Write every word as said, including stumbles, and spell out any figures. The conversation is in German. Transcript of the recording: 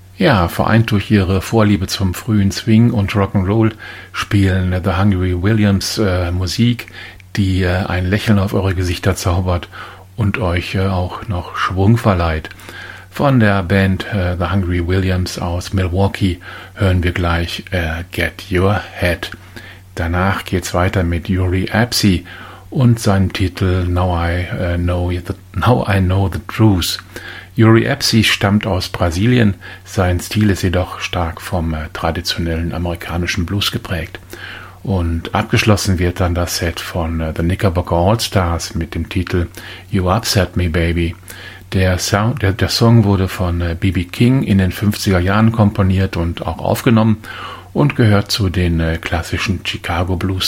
Ja, vereint durch ihre Vorliebe zum frühen Swing und Rock'n'Roll spielen The Hungry Williams äh, Musik, die äh, ein Lächeln auf eure Gesichter zaubert und euch äh, auch noch Schwung verleiht. Von der Band äh, The Hungry Williams aus Milwaukee hören wir gleich äh, Get Your Head. Danach geht's weiter mit Yuri Apsey und seinem Titel Now I, uh, know the, Now I Know the Truth. Yuri Apsey stammt aus Brasilien, sein Stil ist jedoch stark vom äh, traditionellen amerikanischen Blues geprägt. Und abgeschlossen wird dann das Set von äh, The Knickerbocker All-Stars mit dem Titel You Upset Me Baby. Der, Sound, der, der Song wurde von äh, B B King in den fünfziger Jahren komponiert und auch aufgenommen und gehört zu den äh, klassischen Chicago Blues